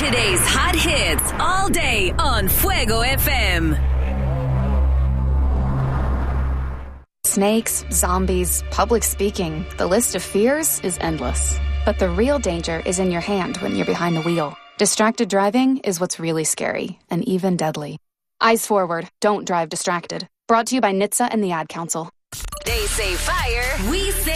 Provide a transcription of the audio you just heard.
Today's hot hits all day on Fuego FM. Snakes, zombies, public speaking. The list of fears is endless. But the real danger is in your hand when you're behind the wheel. Distracted driving is what's really scary and even deadly. Eyes forward. Don't drive distracted. Brought to you by NHTSA and the Ad Council. They say fire. We say